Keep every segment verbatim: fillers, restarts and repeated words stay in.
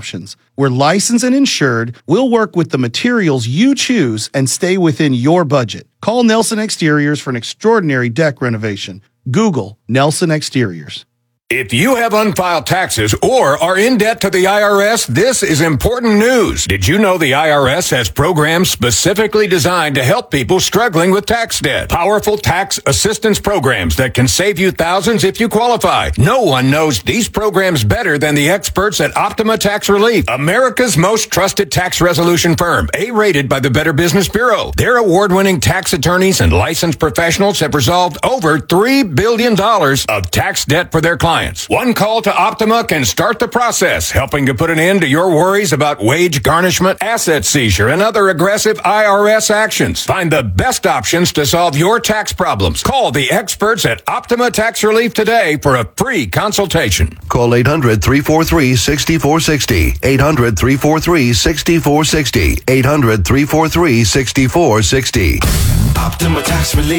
options. We're licensed and insured. We'll work with the materials you choose and stay within your budget. Call Nelson Exteriors for an extraordinary deck renovation. Google Nelson Exteriors. If you have unfiled taxes or are in debt to the I R S, this is important news. Did you know the I R S has programs specifically designed to help people struggling with tax debt? Powerful tax assistance programs that can save you thousands if you qualify. No one knows these programs better than the experts at Optima Tax Relief, America's most trusted tax resolution firm, A-rated by the Better Business Bureau. Their award-winning tax attorneys and licensed professionals have resolved over three billion dollars of tax debt for their clients. One call to Optima can start the process, helping to put an end to your worries about wage garnishment, asset seizure, and other aggressive I R S actions. Find the best options to solve your tax problems. Call the experts at Optima Tax Relief today for a free consultation. Call eight hundred, three four three, six four six zero. eight hundred, three four three, six four six zero. eight hundred, three four three, six four six zero. Optima Tax Relief.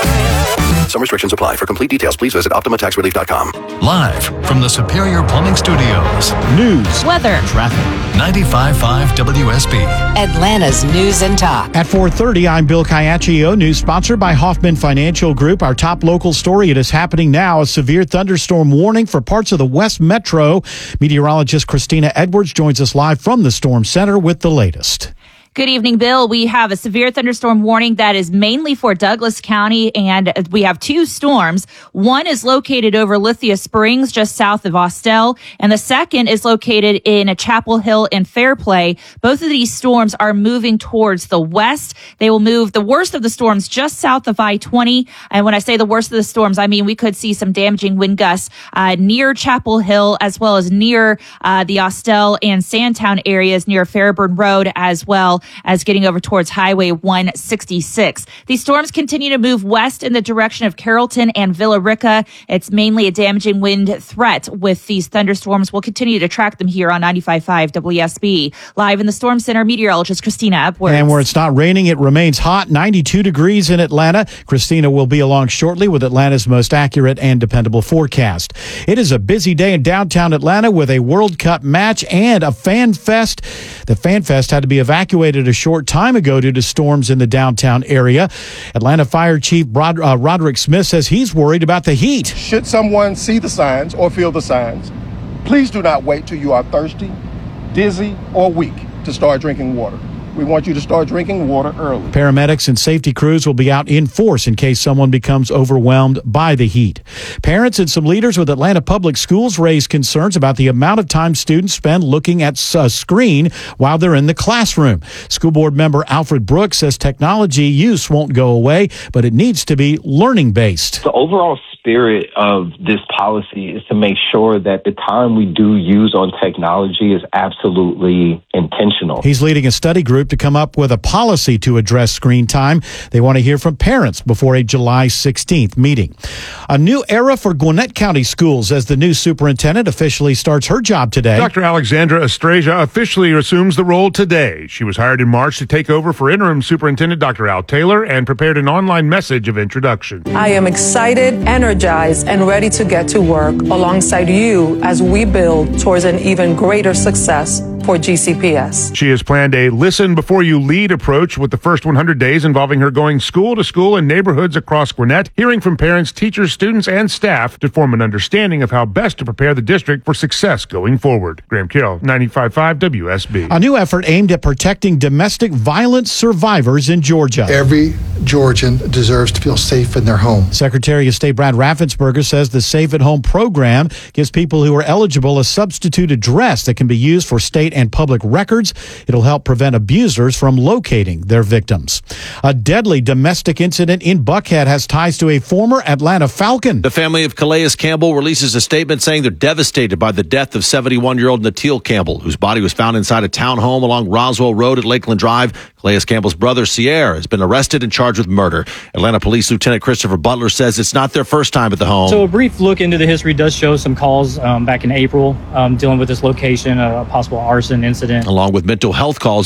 Some restrictions apply. For complete details, please visit optima tax relief dot com. Live from the Superior Plumbing Studios. News, weather, traffic. ninety-five point five W S B. Atlanta's News and Talk. At four thirty, I'm Bill Caiaccio. News sponsored by Hoffman Financial Group. Our top local story, it is happening now. A severe thunderstorm warning for parts of the West Metro. Meteorologist Christina Edwards joins us live from the Storm Center with the latest. Good evening, Bill. We have a severe thunderstorm warning that is mainly for Douglas County, and we have two storms. One is located over Lithia Springs, just south of Austell, and the second is located in Chapel Hill and Fairplay. Both of these storms are moving towards the west. They will move the worst of the storms just south of I twenty. And when I say the worst of the storms, I mean we could see some damaging wind gusts uh, near Chapel Hill, as well as near uh, the Austell and Sandtown areas near Fairburn Road, as well as getting over towards Highway one sixty-six. These storms continue to move west in the direction of Carrollton and Villa Rica. It's mainly a damaging wind threat with these thunderstorms. We'll continue to track them here on ninety-five point five W S B. Live in the Storm Center, meteorologist Christina Edwards. And where it's not raining, it remains hot, ninety-two degrees in Atlanta. Christina will be along shortly with Atlanta's most accurate and dependable forecast. It is a busy day in downtown Atlanta with a World Cup match and a fan fest. The fan fest had to be evacuated a short time ago due to storms in the downtown area. Atlanta Fire Chief Rod, uh, Roderick Smith says he's worried about the heat. Should someone see the signs or feel the signs, please do not wait till you are thirsty, dizzy, or weak to start drinking water. We want you to start drinking water early. Paramedics and safety crews will be out in force in case someone becomes overwhelmed by the heat. Parents and some leaders with Atlanta Public Schools raised concerns about the amount of time students spend looking at a screen while they're in the classroom. School board member Alfred Brooks says technology use won't go away, but it needs to be learning-based. The overall spirit of this policy is to make sure that the time we do use on technology is absolutely intentional. He's leading a study group to come up with a policy to address screen time. They want to hear from parents before a July sixteenth meeting. A new era for Gwinnett County schools as the new superintendent officially starts her job today. Doctor Alexandra Estraja officially assumes the role today. She was hired in March to take over for interim superintendent Doctor Al Taylor and prepared an online message of introduction. I am excited, energized, and ready to get to work alongside you as we build towards an even greater success for G C P S. She has planned a listen before you lead approach with the first one hundred days involving her going school to school in neighborhoods across Gwinnett, hearing from parents, teachers, students, and staff to form an understanding of how best to prepare the district for success going forward. Graham Carroll, ninety-five point five W S B. A new effort aimed at protecting domestic violence survivors in Georgia. Every Georgian deserves to feel safe in their home. Secretary of State Brad Raffensperger says the Safe at Home program gives people who are eligible a substitute address that can be used for state and public records. It'll help prevent abusers from locating their victims. A deadly domestic incident in Buckhead has ties to a former Atlanta Falcon. The family of Calais Campbell releases a statement saying they're devastated by the death of seventy-one-year-old Natil Campbell, whose body was found inside a townhome along Roswell Road at Lakeland Drive. Calais Campbell's brother, Sierra, has been arrested and charged with murder. Atlanta Police Lieutenant Christopher Butler says it's not their first time at the home. So a brief look into the history does show some calls um, back in April um, dealing with this location, a possible arson incident. Along with mental health calls as well.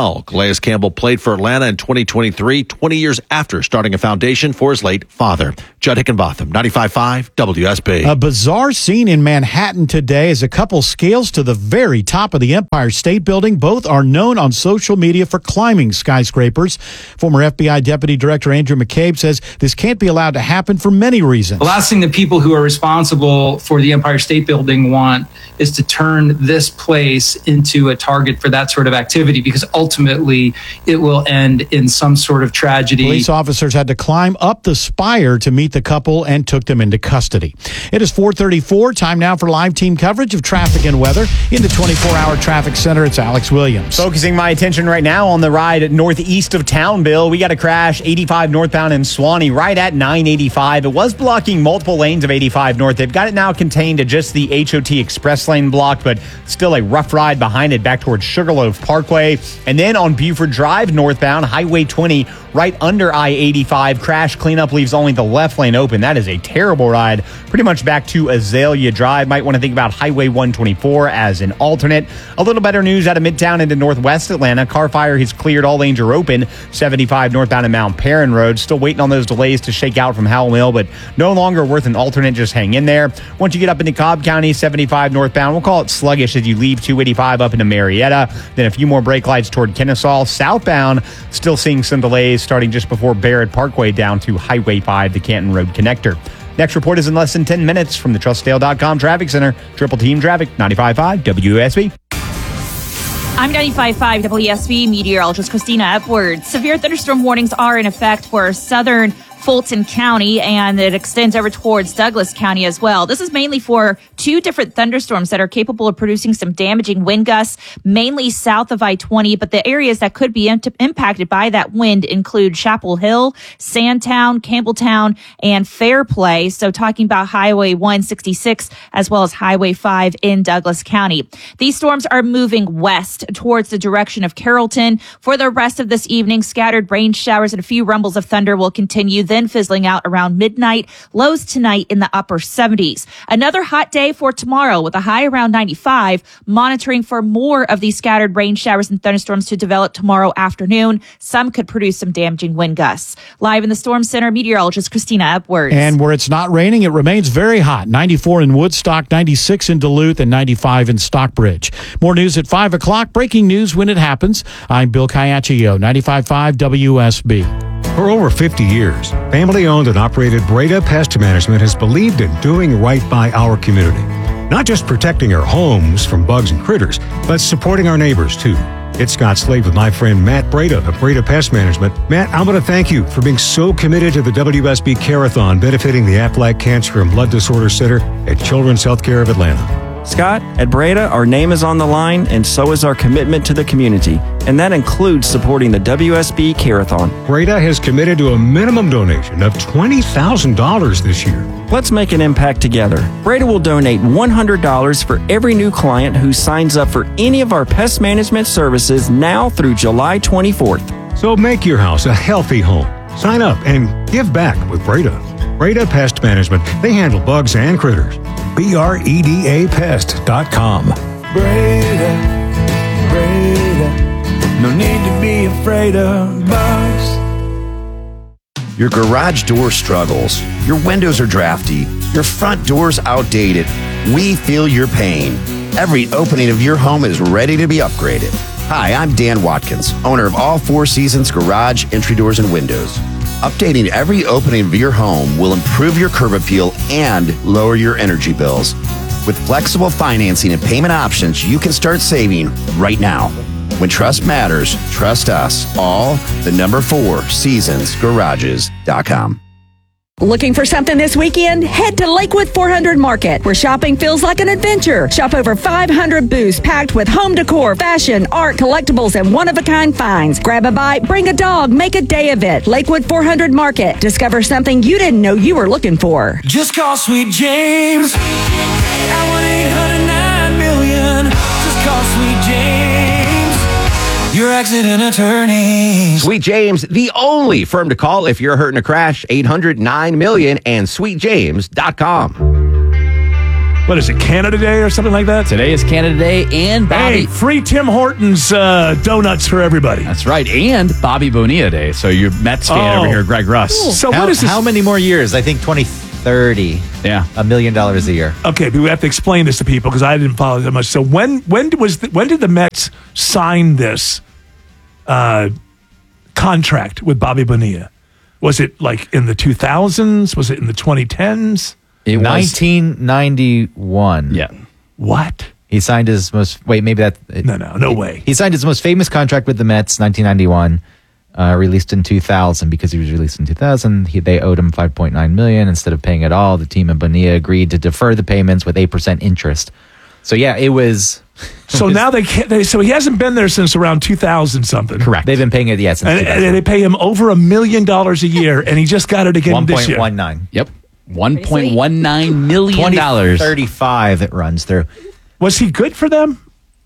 well. Calais Campbell played for Atlanta in twenty twenty-three, twenty years after starting a foundation for his late father. Judd Hickenbotham, ninety-five point five W S B. A bizarre scene in Manhattan today as a couple scales to the very top of the Empire State Building. Both are known on social media for climbing skyscrapers. Former F B I Deputy Director Andrew McCabe says this can't be allowed to happen for many reasons. The last thing the people who are responsible for the Empire State Building want is to turn this place into a target for that sort of activity, because ultimately it will end in some sort of tragedy. Police officers had to climb up the spire to meet the couple and took them into custody. It is four thirty-four. Time now for live team coverage of traffic and weather. In the twenty-four hour traffic center, it's Alex Williams. Focusing my attention right now on the ride northeast of Townville. We got a crash eighty-five northbound in Swanee right at nine eighty-five. It was blocking multiple lanes of eighty-five north. They've got it now contained to just the H O T Express lane blocked, but still a rough ride behind it back towards Sugarloaf Parkway. And then on Buford Drive northbound, Highway twenty right under I eighty-five. Crash cleanup leaves only the left lane open. That is a terrible ride. Pretty much back to Azalea Drive. Might want to think about Highway one twenty-four as an alternate. A little better news out of Midtown into Northwest Atlanta. Car fire has cleared. All lanes are open. seventy-five northbound and Mount Perrin Road. Still waiting on those delays to shake out from Howell Mill, but no longer worth an alternate. Just hang in there. Once you get up into Cobb County, seventy-five northbound, we'll call it sluggish as you leave two eighty-five up into Marietta. Then a few more brake lights toward Kennesaw. Southbound, still seeing some delays starting just before Barrett Parkway down to Highway five, the Canton Road connector. Next report is in less than ten minutes from the Trust Sale dot com Traffic Center. Triple Team Traffic, ninety-five point five W S B. I'm ninety-five point five W S B meteorologist Christina Edwards. Severe thunderstorm warnings are in effect for southern Fulton County, and it extends over towards Douglas County as well. This is mainly for two different thunderstorms that are capable of producing some damaging wind gusts, mainly south of I twenty, but the areas that could be int- impacted by that wind include Chapel Hill, Sandtown, Campbelltown, and Fairplay. So talking about Highway one sixty-six as well as Highway five in Douglas County. These storms are moving west towards the direction of Carrollton. For the rest of this evening, scattered rain showers and a few rumbles of thunder will continue, then fizzling out around midnight. Lows tonight in the upper seventies. Another hot day for tomorrow with a high around ninety-five. Monitoring for more of these scattered rain showers and thunderstorms to develop tomorrow afternoon. Some could produce some damaging wind gusts. Live in the Storm Center, meteorologist Christina Edwards. And where it's not raining, it remains very hot. ninety-four in Woodstock, ninety-six in Duluth, and ninety-five in Stockbridge. More news at five o'clock. Breaking news when it happens. I'm Bill Caiaccio, ninety-five point five W S B. For over fifty years, family-owned and operated Breda Pest Management has believed in doing right by our community. Not just protecting our homes from bugs and critters, but supporting our neighbors, too. It's Scott Slade with my friend Matt Breda of Breda Pest Management. Matt, I want to thank you for being so committed to the W S B Care-a-thon benefiting the Aflac Cancer and Blood Disorder Center at Children's Healthcare of Atlanta. Scott, at Breda, our name is on the line, and so is our commitment to the community. And that includes supporting the W S B Care-a-thon. Breda has committed to a minimum donation of twenty thousand dollars this year. Let's make an impact together. Breda will donate one hundred dollars for every new client who signs up for any of our pest management services now through July twenty-fourth. So make your house a healthy home. Sign up and give back with Breda. Breda Pest Management. They handle bugs and critters. B R E D A pest dot com. Breda, Breda, no need to be afraid of bugs. Your garage door struggles. Your windows are drafty. Your front door's outdated. We feel your pain. Every opening of your home is ready to be upgraded. Hi, I'm Dan Watkins, owner of All Four Seasons Garage, Entry Doors, and Windows. Updating every opening of your home will improve your curb appeal and lower your energy bills. With flexible financing and payment options, you can start saving right now. When trust matters, trust us. All the number four seasons garages dot com. Looking for something this weekend? Head to Lakewood four hundred Market, where shopping feels like an adventure. Shop over five hundred booths packed with home decor, fashion, art, collectibles, and one-of-a-kind finds. Grab a bite, bring a dog, make a day of it. Lakewood four hundred Market. Discover something you didn't know you were looking for. Just call Sweet James at one eight hundred nine million. Just call Sweet James, your accident attorney. Sweet James, the only firm to call if you're hurt in a crash. Eight hundred nine million and sweet james dot com. what is it, Canada Day or something like that? Today is Canada Day, and Bobby. Hey, free Tim Hortons uh, donuts for everybody. That's right, and Bobby Bonilla Day. So your Mets fan Oh. over here, Greg Russ. So how, what is this? how many more years? I think twenty thirty. Yeah, a million dollars a year. Okay, but we have to explain this to people because I didn't follow that much. So when when was the, when did the Mets sign this uh, contract with Bobby Bonilla? Was it like in the two thousands? Was it in the twenty tens? It was nineteen ninety-one. Yeah. What? He signed his most. Wait, maybe that. No, no, no way. He signed his most famous contract with the Mets, nineteen ninety-one. Uh, released in two thousand. Because he was released in two thousand, he, they owed him five point nine million dollars. Instead of paying it all, the team and Bonilla agreed to defer the payments with eight percent interest. So yeah, it was. So now they can't. They, so he hasn't been there since around two thousand something. Correct. They've been paying it, yes. And, and they pay him over a million dollars a year, and he just got it again this year. one point one nine. Yep. one point one nine million dollars. twenty thirty-five it runs through. Was he good for them?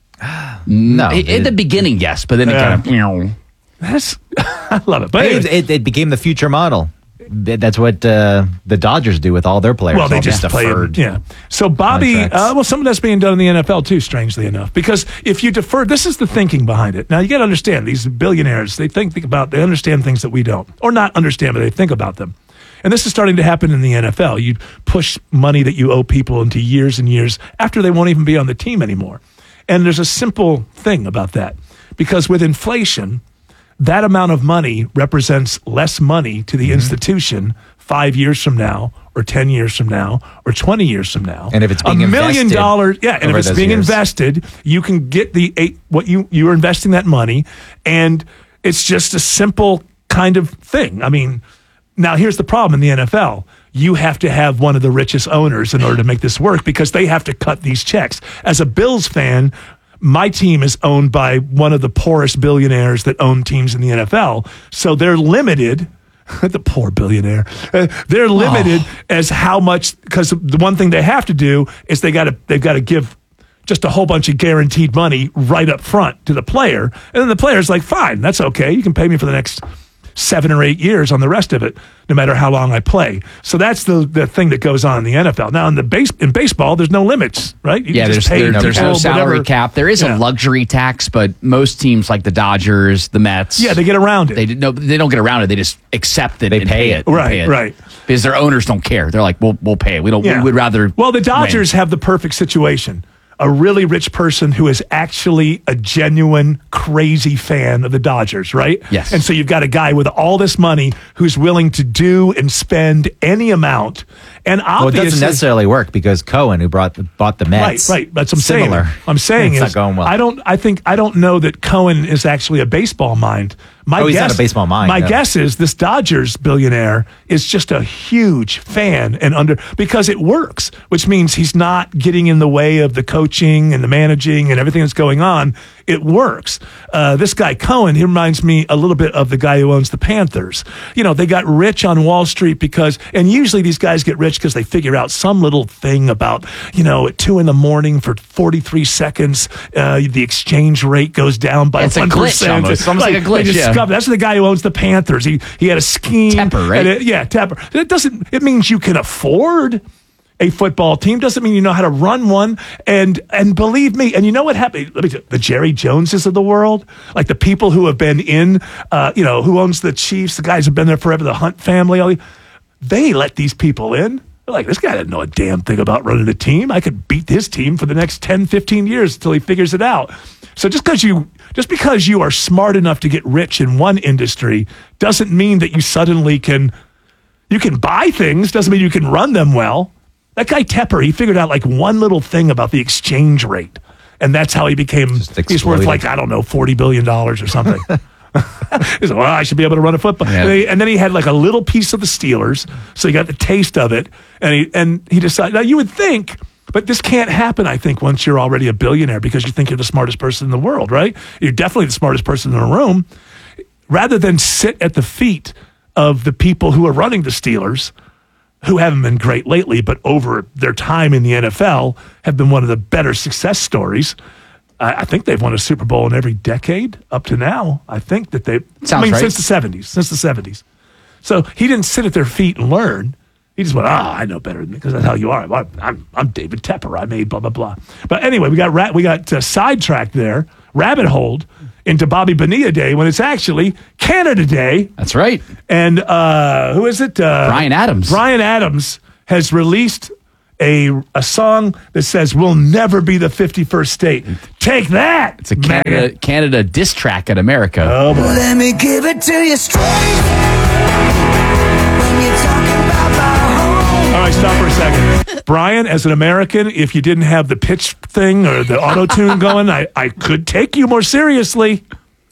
No. In, in the beginning, yes, but then Yeah. it kind of. That's, I love it. But But anyways, it, it, it became the future model. That's what uh, the Dodgers do with all their players. well, they All just play him. deferred. Yeah. So Bobby, contracts. uh, well, some of that's being done in the N F L too, strangely enough, because if you defer, this is the thinking behind it. Now you got to understand these billionaires. They think, think about, they understand things that we don't, or not understand, but they think about them. And this is starting to happen in the N F L. You push money that you owe people into years and years after they won't even be on the team anymore. And there's a simple thing about that, because with inflation, that amount of money represents less money to the Mm-hmm. institution five years from now, or ten years from now, or twenty years from now. And if it's being a million invested dollars, yeah, and if over it's those being years. invested, you can get the eight, what you you are investing that money, and it's just a simple kind of thing. I mean, now here's the problem in the N F L. You have to have one of the richest owners in order to make this work because they have to cut these checks. As a Bills fan, my team is owned by one of the poorest billionaires that own teams in the N F L. So they're limited. The poor billionaire. Uh, they're limited oh. as how much, because the one thing they have to do is they got to they've got to give just a whole bunch of guaranteed money right up front to the player. And then the player's like, fine, that's okay. You can pay me for the next seven or eight years on the rest of it, no matter how long I play. So that's the the thing that goes on in the N F L. Now in the base in baseball, there's no limits, right? You Yeah, can there's just pay there, there's no people salary whatever. cap. There is Yeah. a luxury tax, but most teams like the Dodgers, the Mets, Yeah, they get around it. They no, they don't get around it. They just accept it. They and pay pay it. it. and Right, pay it. right. Because their owners don't care. They're like, we'll we'll pay it. We don't. Yeah. We would rather. Well, the Dodgers win. have the perfect situation. A really rich person who is actually a genuine crazy fan of the Dodgers, right? Yes. And so you've got a guy with all this money who's willing to do and spend any amount. And Well, it obviously, doesn't necessarily work because Cohen, who brought the, bought the Mets, Right, right. That's what I'm similar. saying. I'm saying it's is not going well. I don't. I think I don't know that Cohen is actually a baseball mind. My Oh, he's guess, not a baseball mind, My no. guess is this Dodgers billionaire is just a huge fan and under because it works, which means he's not getting in the way of the coaching and the managing and everything that's going on. It works. Uh, this guy Cohen, he reminds me a little bit of the guy who owns the Panthers. You know, they got rich on Wall Street because, and usually these guys get rich because they figure out some little thing about, you know, at two in the morning for forty-three seconds, uh, the exchange rate goes down by It's a one glitch percent. almost. It's almost like a they glitch, yeah. discovered- That's the guy who owns the Panthers. He he had a scheme. Tepper, right? and it- yeah, Tepper. It doesn't. It means you can afford a football team. Doesn't mean you know how to run one. And and believe me, and you know what happened? Let me tell you, the Jerry Joneses of the world, like the people who have been in, uh, you know, who owns the Chiefs, the guys who've been there forever, the Hunt family. All the, they let these people in. They're like, this guy didn't know a damn thing about running a team. I could beat his team for the next ten, fifteen years until he figures it out. So just because you just because you are smart enough to get rich in one industry doesn't mean that you suddenly can you can buy things, doesn't mean you can run them well. That guy Tepper, he figured out like one little thing about the exchange rate. And that's how he became he's worth exploded. like, I don't know, forty billion dollars or something. He's like, well, I should be able to run a football. Yeah. And, he- and then he had like a little piece of the Steelers, so he got the taste of it, and he and he decided. Now you would think, but this can't happen. I think once you're already a billionaire because you think you're the smartest person in the world, right? You're definitely the smartest person in the room. Rather than sit at the feet of the people who are running the Steelers, who haven't been great lately, but over their time in the N F L have been one of the better success stories. I I think they've won a Super Bowl in every decade up to now. I think that they. Sounds I mean, right. since the seventies, since the seventies. So he didn't sit at their feet and learn. He just went, ah, I know better than because that's how you are. I'm, I'm, I'm David Tepper. I made blah, blah, blah. But anyway, we got ra- we got uh, sidetracked there, rabbit holed into Bobby Bonilla Day when it's actually Canada Day. That's right. And uh, who is it? Uh, Bryan Adams. Bryan Adams has released a a song that says, we'll never be the fifty-first state. Take that. It's a Canada, Canada diss track at America. Oh, boy. Let me give it to you straight. When you're talking about my home. All right, stop for a second. Brian, as an American, if you didn't have the pitch thing or the auto-tune going, I, I could take you more seriously.